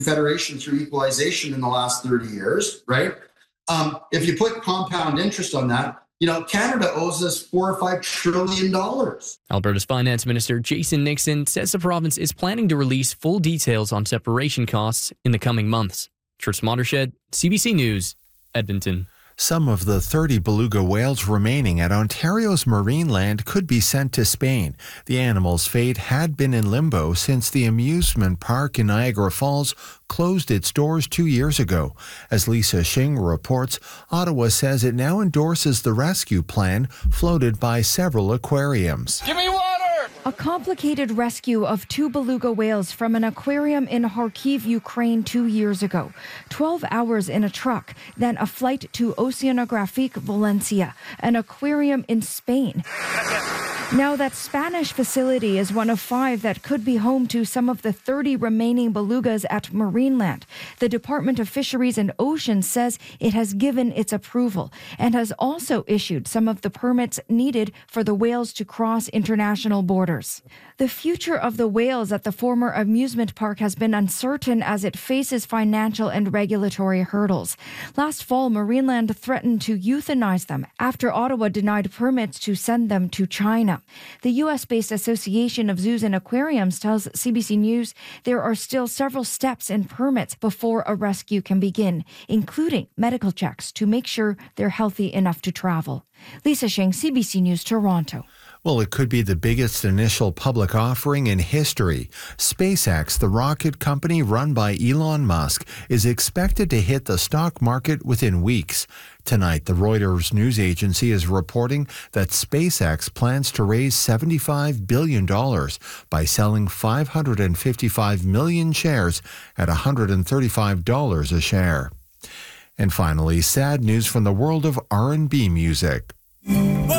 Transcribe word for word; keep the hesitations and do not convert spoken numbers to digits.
Federation through equalization in the last thirty years, right? Um, if you put compound interest on that, you know, Canada owes us four or five trillion dollars. Alberta's Finance Minister Jason Nixon says the province is planning to release full details on separation costs in the coming months. Tris Watershed, C B C News, Edmonton. Some of the thirty beluga whales remaining at Ontario's Marineland could be sent to Spain. The animal's fate had been in limbo since the amusement park in Niagara Falls closed its doors two years ago. As Lisa Shing reports, Ottawa says it now endorses the rescue plan floated by several aquariums. Give me water! A complicated rescue of two beluga whales from an aquarium in Kharkiv, Ukraine two years ago. twelve hours in a truck, then a flight to Oceanographique Valencia, an aquarium in Spain. Now that Spanish facility is one of five that could be home to some of the thirty remaining belugas at Marineland. The Department of Fisheries and Oceans says it has given its approval and has also issued some of the permits needed for the whales to cross international borders. The future of the whales at the former amusement park has been uncertain as it faces financial and regulatory hurdles. Last fall, Marineland threatened to euthanize them after Ottawa denied permits to send them to China. The U S-based Association of Zoos and Aquariums tells C B C News there are still several steps and permits before a rescue can begin, including medical checks to make sure they're healthy enough to travel. Lisa Shing, C B C News, Toronto. Well, it could be the biggest initial public offering in history. SpaceX, the rocket company run by Elon Musk, is expected to hit the stock market within weeks. Tonight, the Reuters news agency is reporting that SpaceX plans to raise seventy-five billion dollars by selling five hundred fifty-five million shares at one hundred thirty-five dollars a share. And finally, sad news from the world of R and B music.